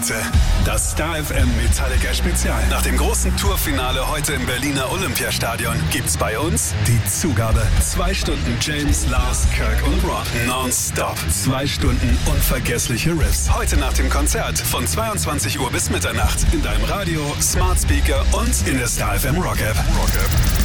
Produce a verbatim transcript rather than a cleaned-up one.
heute. Das Star F M Metallica Spezial. Nach dem großen Tourfinale heute im Berliner Olympiastadion gibt's bei uns die Zugabe. Zwei Stunden James, Lars, Kirk und Rob. Non-stop. Zwei Stunden unvergessliche Riffs. Heute nach dem Konzert von zweiundzwanzig Uhr bis Mitternacht. In deinem Radio, Smart Speaker und in der Star F M Rock App. Rock App.